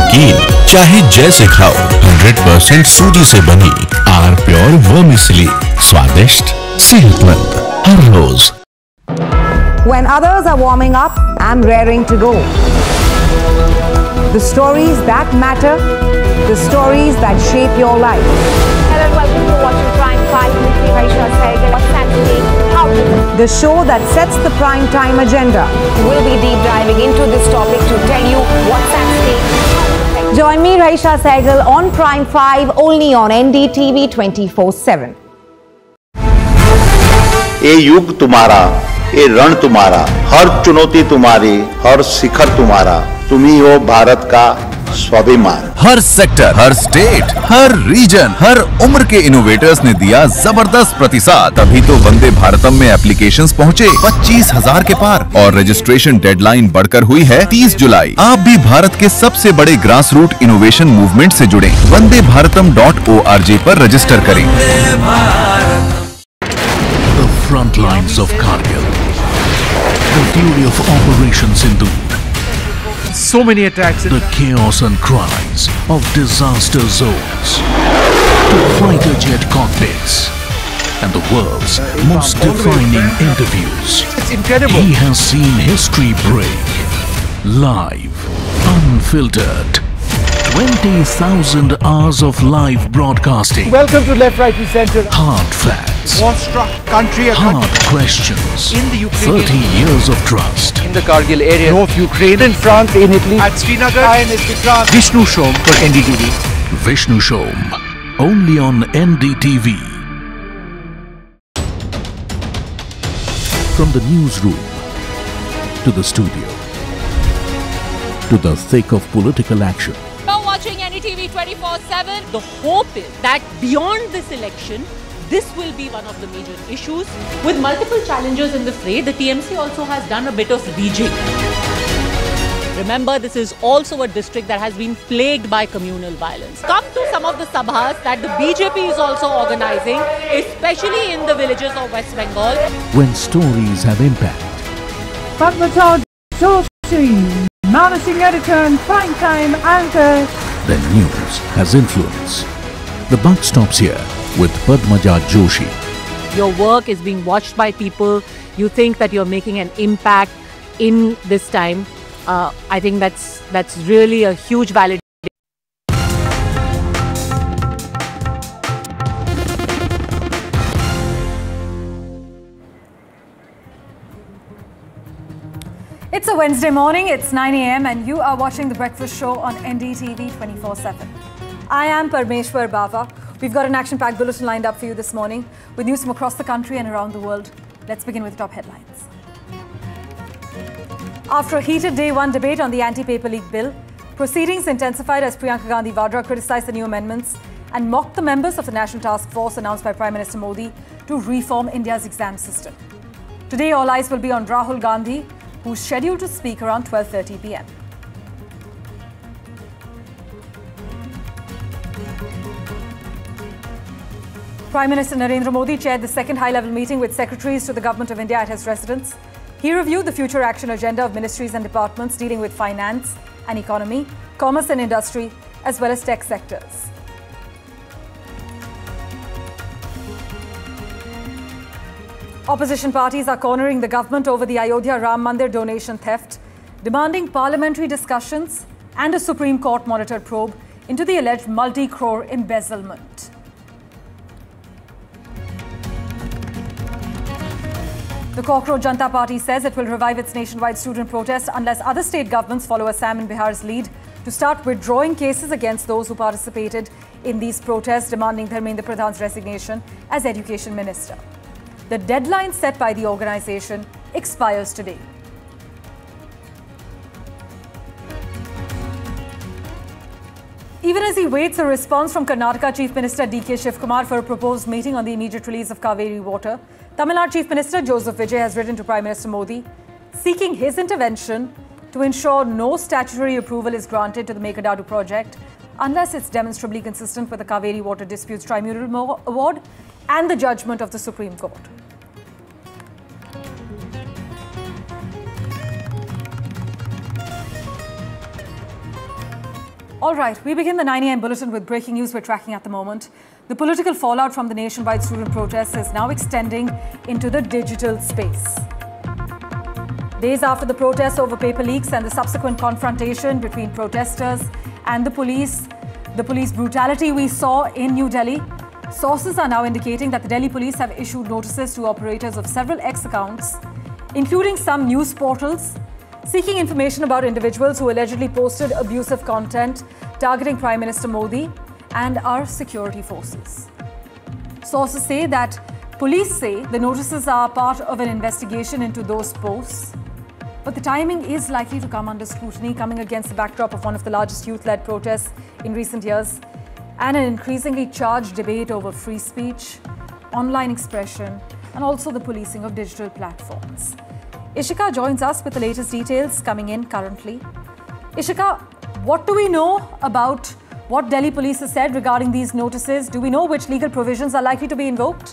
नमकीन चाहे जैसे खाओ, 100% सूजी से बनी आर प्योर वर्मिसेली, स्वादिष्ट, सेहतमंद हर रोज। When others are warming up, I'm raring to go. The stories that matter, the stories that shape your life. Hello and welcome to watching Prime 5 with me, Raisha Sehgal. What's Saturday? How to The show that sets the prime time agenda. We'll be deep diving into this topic to tell you what's at stake. Join me, Raisha Sehgal, on Prime 5 only on NDTV 24/7. ये युग तुम्हारा, ये रण तुम्हारा, हर चुनौती तुम्हारी, हर शिखर तुम्हारा, तुम ही हो भारत का स्वाभिमान। हर सेक्टर, हर स्टेट, हर रीजन, हर उम्र के इनोवेटर्स ने दिया जबरदस्त प्रतिसाद, तभी तो वंदे भारतम में एप्लीकेशंस पहुंचे 25,000 के पार और रजिस्ट्रेशन डेडलाइन बढ़कर हुई है 30 जुलाई। आप भी भारत के सबसे बड़े ग्रास रूट इनोवेशन मूवमेंट से जुड़े। vandebharatam.org पर रजिस्टर करें। The front lines of Kargil, the fury of Operation Sindoor. So many attacks. The chaos and cries of disaster zones, to fighter jet cockpits, and the world's most defining interviews. It's incredible. He has seen history break. Live, unfiltered. 20,000 hours of live broadcasting. Welcome to Left, Right and Center. Hard facts. War-struck country. Hard questions. In the Ukraine. 30 years of trust. In the Kargil area. North Ukraine. In France. In Italy. At Srinagar. And Vikrant. Vishnu Shom for NDTV. Vishnu Shom. Only on NDTV. From the newsroom to the studio to the thick of political action. Now watching NDTV 24/7, the hope is that beyond this election, this will be one of the major issues. With multiple challengers in the fray, the TMC also has done a bit of rejigging. Remember, this is also a district that has been plagued by communal violence. Come to some of the sabhas that the BJP is also organizing, especially in the villages of West Bengal. When stories have impact. Padmaja Joshi, managing editor and primetime anchor. Then news has influence. The buck stops here with Padmaja Joshi. Your work is being watched by people. You think that you're making an impact in this time. I think that's really a huge validation. It's a Wednesday morning, it's 9 a.m. and you are watching The Breakfast Show on NDTV 24/7. I am Parmeshwar Bava. We've got an action-packed bulletin lined up for you this morning with news from across the country and around the world. Let's begin with the top headlines. After a heated Day 1 debate on the anti-paper leak bill, proceedings intensified as Priyanka Gandhi Vadra criticised the new amendments and mocked the members of the National Task Force announced by Prime Minister Modi to reform India's exam system. Today, all eyes will be on Rahul Gandhi, who's scheduled to speak around 12:30 p.m. Prime Minister Narendra Modi chaired the second high-level meeting with secretaries to the Government of India at his residence. He reviewed the future action agenda of ministries and departments dealing with finance and economy, commerce and industry, as well as tech sectors. Opposition parties are cornering the government over the Ayodhya Ram Mandir donation theft, demanding parliamentary discussions and a Supreme Court monitored probe into the alleged multi-crore embezzlement. The Cockroach Janata Party says it will revive its nationwide student protest unless other state governments follow Assam and Bihar's lead to start withdrawing cases against those who participated in these protests, demanding Dharmendra Pradhan's resignation as Education Minister. The deadline set by the organisation expires today. Even as he waits a response from Karnataka Chief Minister D.K. Shivkumar for a proposed meeting on the immediate release of Kaveri water, Tamil Nadu Chief Minister Joseph Vijay has written to Prime Minister Modi seeking his intervention to ensure no statutory approval is granted to the Meghadadu project unless it's demonstrably consistent with the Kaveri Water Disputes Tribunal Award and the judgment of the Supreme Court. All right, we begin the 9 a.m. bulletin with breaking news we're tracking at the moment. The political fallout from the nationwide student protests is now extending into the digital space. Days after the protests over paper leaks and the subsequent confrontation between protesters and the police brutality we saw in New Delhi, sources are now indicating that the Delhi police have issued notices to operators of several X accounts, including some news portals, seeking information about individuals who allegedly posted abusive content targeting Prime Minister Modi and our security forces. Sources say that police say the notices are part of an investigation into those posts, but the timing is likely to come under scrutiny, coming against the backdrop of one of the largest youth-led protests in recent years and an increasingly charged debate over free speech, online expression, and also the policing of digital platforms. Ishika joins us with the latest details coming in currently. Ishika, what do we know about what Delhi police has said regarding these notices? Do we know which legal provisions are likely to be invoked?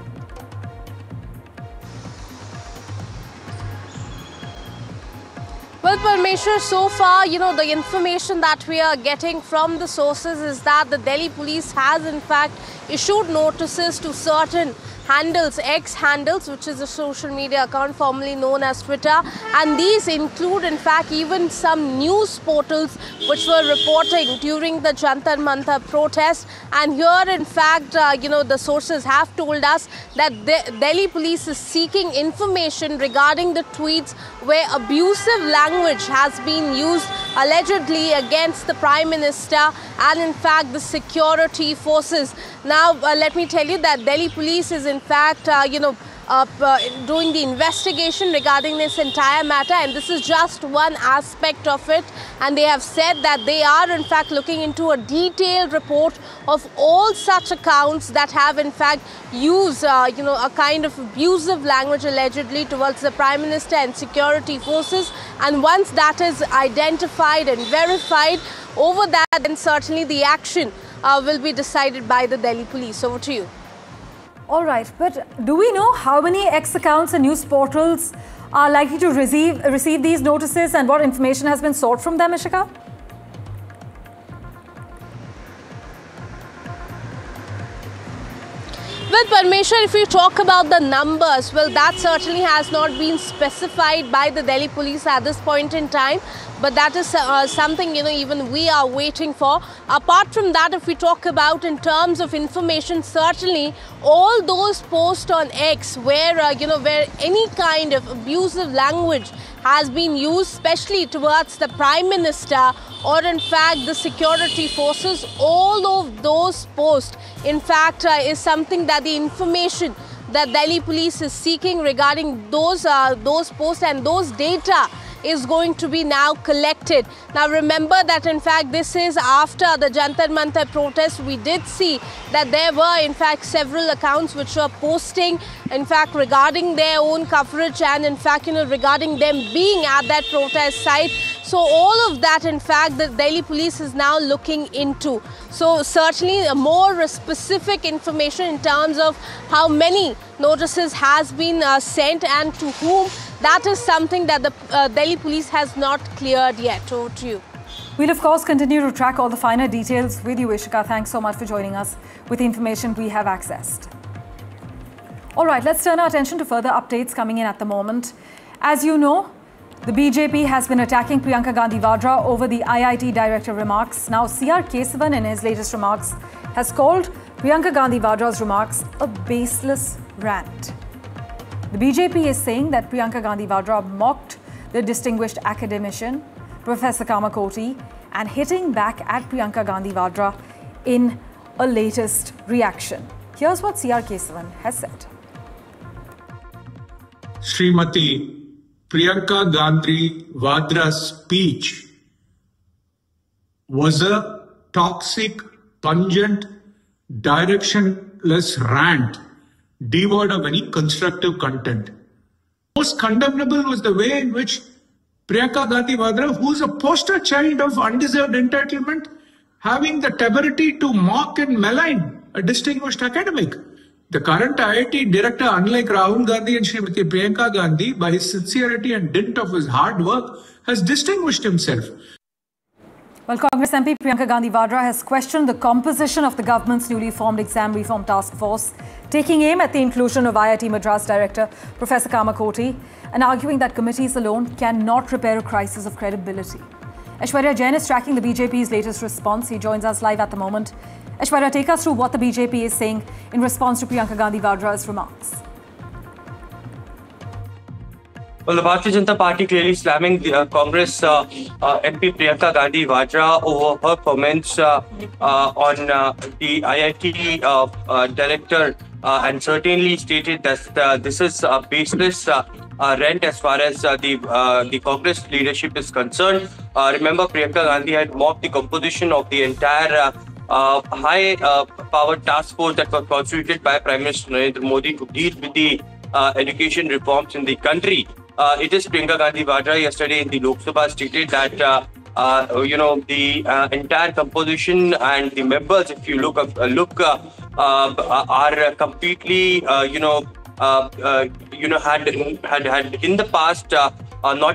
Well, Parmeshwar, so far, the information that we are getting from the sources is that the Delhi police has in fact issued notices to certain handles, X handles, which is a social media account formerly known as Twitter, and these include in fact even some news portals which were reporting during the Jantar Mantar protest. And here in fact the sources have told us that the Delhi police is seeking information regarding the tweets where abusive language has been used allegedly against the Prime Minister and in fact the security forces. Now let me tell you that Delhi police is in fact doing the investigation regarding this entire matter, and this is just one aspect of it, and they have said that they are in fact looking into a detailed report of all such accounts that have in fact used a kind of abusive language allegedly towards the Prime Minister and security forces, and once that is identified and verified, over that then certainly the action will be decided by the Delhi police. Over to you. All right, but do we know how many X accounts and news portals are likely to receive these notices and what information has been sought from them, Ishika? Well, Parmeshwar, if we talk about the numbers, well, that certainly has not been specified by the Delhi police at this point in time. But that is something, even we are waiting for. Apart from that, if we talk about in terms of information, certainly all those posts on X where, where any kind of abusive language has been used, especially towards the Prime Minister or in fact the security forces, all of those posts, in fact, is something that the information that Delhi police is seeking regarding those posts and those data is going to be now collected. Now remember that in fact this is after the Jantar Mantar protest. We did see that there were in fact several accounts which were posting in fact regarding their own coverage and in fact regarding them being at that protest site. So all of that in fact the Delhi police is now looking into. So certainly more specific information in terms of how many notices has been sent and to whom, that is something that the Delhi police has not cleared yet. Over to you. We'll of course continue to track all the finer details with you, Ishika. Thanks so much for joining us with the information we have accessed. All right, let's turn our attention to further updates coming in at the moment. As you know, the BJP has been attacking Priyanka Gandhi Vadra over the IIT director remarks. Now, C.R. Kesavan in his latest remarks has called Priyanka Gandhi Vadra's remarks a baseless rant. The BJP is saying that Priyanka Gandhi Vadra mocked the distinguished academician, Professor Kamakoti, and hitting back at Priyanka Gandhi Vadra in a latest reaction. Here's what C.R. Kesavan has said. Srimati Priyanka Gandhi Vadra's speech was a toxic, pungent, directionless rant devoid of any constructive content. Most condemnable was the way in which Priyanka Gandhi Vadra, who is a poster child of undeserved entitlement, having the temerity to mock and malign a distinguished academic. The current IIT director, unlike Rahul Gandhi and Srimati Priyanka Gandhi, by his sincerity and dint of his hard work, has distinguished himself. Well, Congress MP Priyanka Gandhi Vadra has questioned the composition of the government's newly formed exam reform task force, taking aim at the inclusion of IIT Madras Director Professor Kamakoti and arguing that committees alone cannot repair a crisis of credibility. Aishwarya Jain is tracking the BJP's latest response. He joins us live at the moment. Aishwarya, take us through what the BJP is saying in response to Priyanka Gandhi Vadra's remarks. Well, the Bharatiya Janata Party clearly slamming the Congress MP Priyanka Gandhi Vadra over her comments on the IIT director and certainly stated that this is baseless rant as far as the Congress leadership is concerned. Remember, Priyanka Gandhi had mocked the composition of the entire high-powered task force that was constituted by Prime Minister Narendra Modi to deal with the education reforms in the country. It is Priyanka Gandhi Vadra yesterday in the Lok Sabha stated that the entire composition and the members, if you look are completely had in the past not